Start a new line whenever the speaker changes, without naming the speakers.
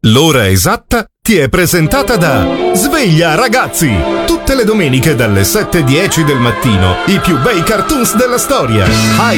L'ora esatta ti è presentata da Sveglia ragazzi! Tutte le domeniche dalle 7:10 del mattino, i più bei cartoons della storia.